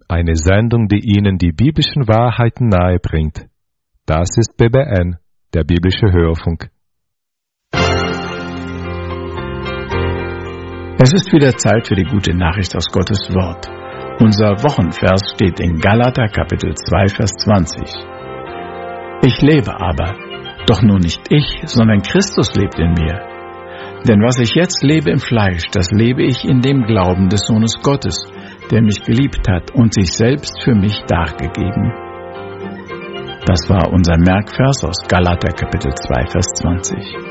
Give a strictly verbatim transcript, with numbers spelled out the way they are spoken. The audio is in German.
eine Sendung, die Ihnen die biblischen Wahrheiten nahebringt. Das ist B B N, der biblische Hörfunk. Es ist wieder Zeit für die gute Nachricht aus Gottes Wort. Unser Wochenvers steht in Galater Kapitel zwei, Vers zwanzig. Ich lebe aber, doch nun nicht ich, sondern Christus lebt in mir. Denn was ich jetzt lebe im Fleisch, das lebe ich in dem Glauben des Sohnes Gottes, der mich geliebt hat und sich selbst für mich dargegeben. Das war unser Merkvers aus Galater Kapitel zwei, Vers zwanzig.